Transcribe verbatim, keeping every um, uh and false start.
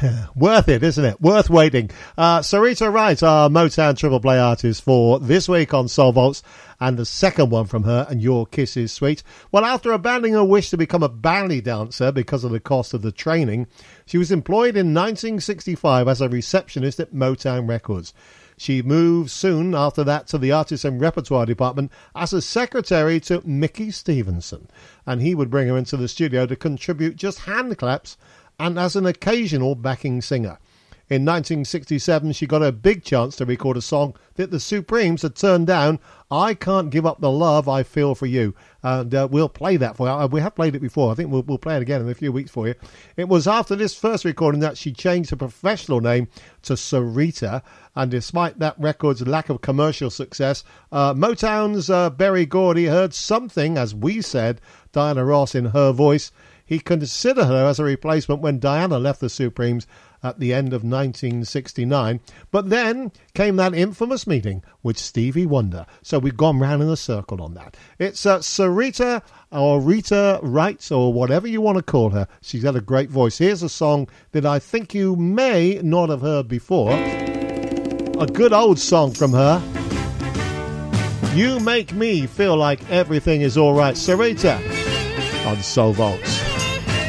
Worth it, isn't it? Worth waiting. Uh, Sarita Wright, our Motown Triple Play artist for this week on Soul Vaults, and the second one from her, And Your Kiss Is Sweet. Well, after abandoning her wish to become a ballet dancer because of the cost of the training, she was employed in nineteen sixty-five as a receptionist at Motown Records. She moved soon after that to the Artist and Repertoire Department as a secretary to Mickey Stevenson, and he would bring her into the studio to contribute just hand claps and as an occasional backing singer. In nineteen sixty-seven, she got a big chance to record a song that the Supremes had turned down, I Can't Give Up the Love I Feel For You. And uh, we'll play that for you. We have played it before. I think we'll, we'll play it again in a few weeks for you. It was after this first recording that she changed her professional name to Sarita. And despite that record's lack of commercial success, uh, Motown's uh, Berry Gordy heard something, as we said, Diana Ross in her voice. He considered her as a replacement when Diana left the Supremes at the end of nineteen sixty-nine. But then came that infamous meeting with Stevie Wonder. So we've gone round in a circle on that. It's uh, Sarita or Rita Wright or whatever you want to call her. She's got a great voice. Here's a song that I think you may not have heard before. A good old song from her. You Make Me Feel Like Everything Is All Right. Sarita on Soul Vaults.